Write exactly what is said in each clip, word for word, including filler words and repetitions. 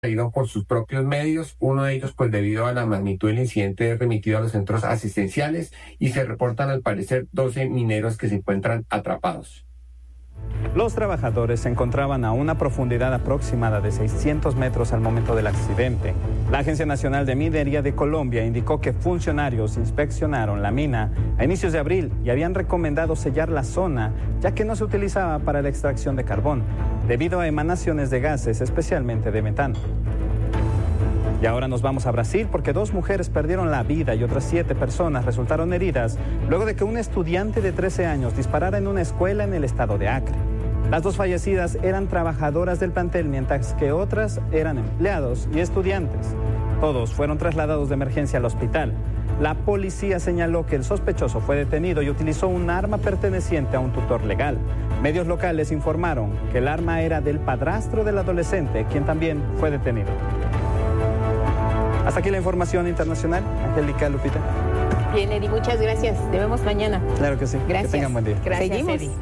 ido por sus propios medios, uno de ellos pues debido a la magnitud del incidente remitido a los centros asistenciales y se reportan al parecer doce mineros que se encuentran atrapados. Los trabajadores se encontraban a una profundidad aproximada de seiscientos metros al momento del accidente. La Agencia Nacional de Minería de Colombia indicó que funcionarios inspeccionaron la mina a inicios de abril y habían recomendado sellar la zona, ya que no se utilizaba para la extracción de carbón, debido a emanaciones de gases, especialmente de metano. Y ahora nos vamos a Brasil porque dos mujeres perdieron la vida y otras siete personas resultaron heridas luego de que un estudiante de trece años disparara en una escuela en el estado de Acre. Las dos fallecidas eran trabajadoras del plantel, mientras que otras eran empleados y estudiantes. Todos fueron trasladados de emergencia al hospital. La policía señaló que el sospechoso fue detenido y utilizó un arma perteneciente a un tutor legal. Medios locales informaron que el arma era del padrastro del adolescente, quien también fue detenido. Hasta aquí la información internacional. Angélica, Lupita. Bien, Edi, muchas gracias. Nos vemos mañana. Claro que sí. Gracias. Que tengan buen día. Gracias, Seguimos. Edi.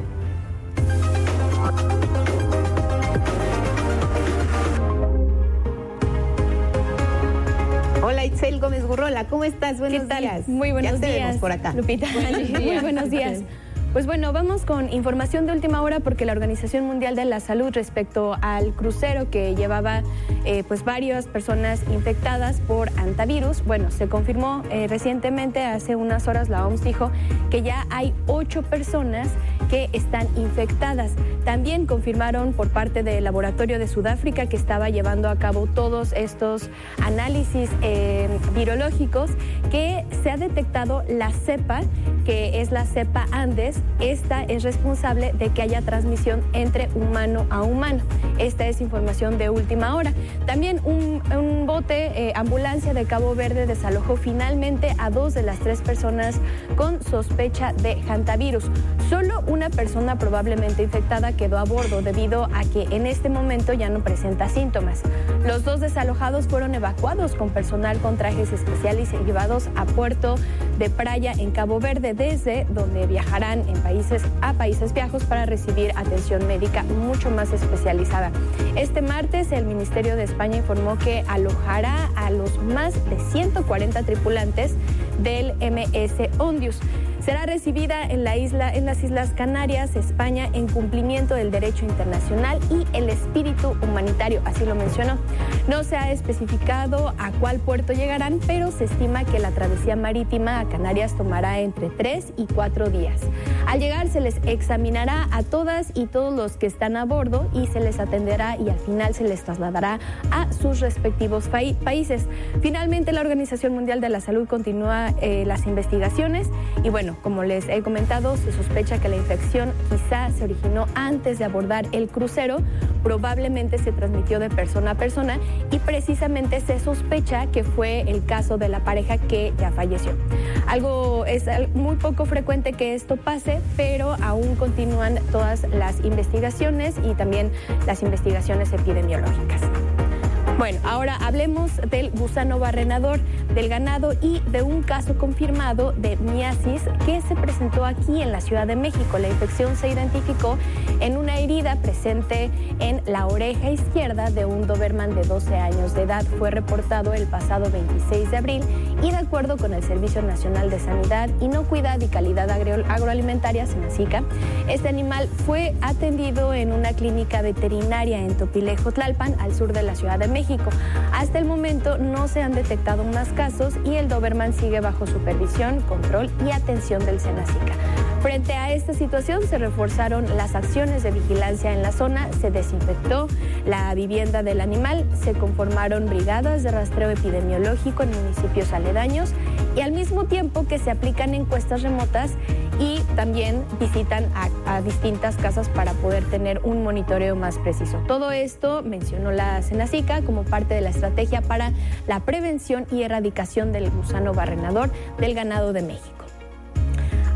Hola, Itzel Gómez Gurrola, ¿cómo estás? Buenos ¿Qué tal? días. Muy buenos ya te días. vemos por acá. Lupita. Muy buenos días. Pues bueno, vamos con información de última hora porque la Organización Mundial de la Salud respecto al crucero que llevaba eh, pues varias personas infectadas por hantavirus, bueno, se confirmó eh, recientemente, hace unas horas la O M S dijo que ya hay ocho personas que están infectadas. También confirmaron por parte del laboratorio de Sudáfrica que estaba llevando a cabo todos estos análisis eh, virológicos que se ha detectado la cepa, que es la cepa Andes. Esta es responsable de que haya transmisión entre humano a humano. Esta es información de última hora. También un, un bote, eh, ambulancia de Cabo Verde desalojó finalmente a dos de las tres personas con sospecha de hantavirus. Solo una persona probablemente infectada quedó a bordo debido a que en este momento ya no presenta síntomas. Los dos desalojados fueron evacuados con personal con trajes especiales y llevados a Puerto de Praia en Cabo Verde, desde donde viajarán en países a Países Bajos para recibir atención médica mucho más especializada. Este martes el Ministerio de España informó que alojará a los más de ciento cuarenta tripulantes del M S Ondius. Será recibida en la isla, en las Islas Canarias, España, en cumplimiento del derecho internacional y el espíritu humanitario, así lo mencionó. No se ha especificado a cuál puerto llegarán, pero se estima que la travesía marítima a Canarias tomará entre tres y cuatro días. Al llegar se les examinará a todas y todos los que están a bordo y se les atenderá y al final se les trasladará a sus respectivos países. Finalmente, la Organización Mundial de la Salud continúa eh, las investigaciones y bueno, como les he comentado, se sospecha que la infección quizá se originó antes de abordar el crucero, probablemente se transmitió de persona a persona y precisamente se sospecha que fue el caso de la pareja que ya falleció. Algo es muy poco frecuente que esto pase, pero aún continúan todas las investigaciones y también las investigaciones epidemiológicas. Bueno, ahora hablemos del gusano barrenador del ganado y de un caso confirmado de miasis que se presentó aquí en la Ciudad de México. La infección se identificó en una herida presente en la oreja izquierda de un doberman de doce años de edad. Fue reportado el pasado veintiséis de abril y de acuerdo con el Servicio Nacional de Sanidad, Inocuidad y Calidad Agro- Agroalimentaria, SENASICA, este animal fue atendido en una clínica veterinaria en Topilejo, Tlalpan, al sur de la Ciudad de México. Hasta el momento no se han detectado más casos y el doberman sigue bajo supervisión, control y atención del SENASICA. Frente a esta situación se reforzaron las acciones de vigilancia en la zona, se desinfectó la vivienda del animal, se conformaron brigadas de rastreo epidemiológico en municipios aledaños y al mismo tiempo que se aplican encuestas remotas y también visitan a, a distintas casas para poder tener un monitoreo más preciso. Todo esto mencionó la SENASICA como parte de la estrategia para la prevención y erradicación del gusano barrenador del ganado de México.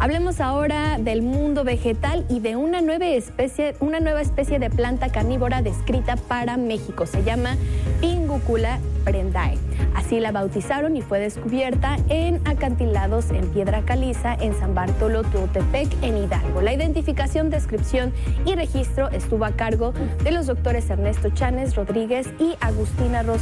Hablemos ahora del mundo vegetal y de una nueva especie, una nueva especie de planta carnívora descrita para México. Se llama Pinguicula prendae. Así la bautizaron y fue descubierta en acantilados en piedra caliza en San Bartolo Teotepec, en Hidalgo. La identificación, descripción y registro estuvo a cargo de los doctores Ernesto Chanes Rodríguez y Agustina Rosa